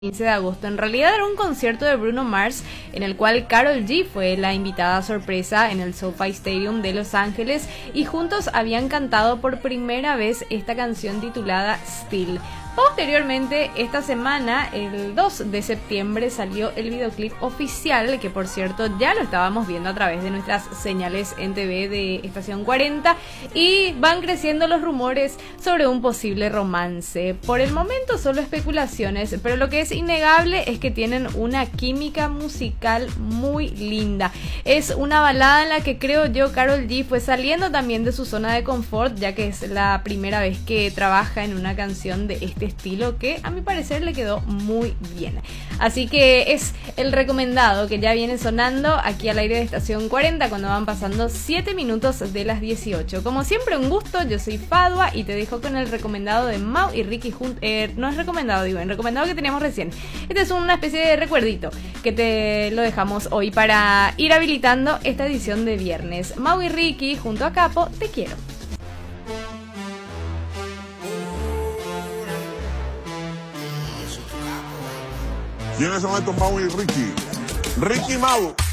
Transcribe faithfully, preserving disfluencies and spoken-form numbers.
quince de agosto. En realidad era un concierto de Bruno Mars en el cual Karol G fue la invitada sorpresa en el SoFi Stadium de Los Ángeles y juntos habían cantado por primera vez esta canción titulada Still. Posteriormente, esta semana, el dos de septiembre, salió el videoclip oficial, que por cierto ya lo estábamos viendo a través de nuestras señales en T V de Estación cuarenta, y van creciendo los rumores sobre un posible romance. Por el momento solo especulaciones, pero lo que es innegable es que tienen una química musical muy linda. Es una balada en la que creo yo Karol G fue saliendo también de su zona de confort, ya que es la primera vez que trabaja en una canción de este estilo que a mi parecer le quedó muy bien. Así que es el recomendado que ya viene sonando aquí al aire de Estación cuarenta cuando van pasando siete minutos de las dieciocho. Como siempre, un gusto. Yo soy Fadwa y te dejo con el recomendado de Mau y Ricky juntos. Eh, no es recomendado, digo, el recomendado que teníamos recién. Este es una especie de recuerdito que te lo dejamos hoy para ir habilitando esta edición de viernes. Mau y Ricky junto a Capo, te quiero. ¿Quiénes son estos Mau y Ricky? Ricky y Mau.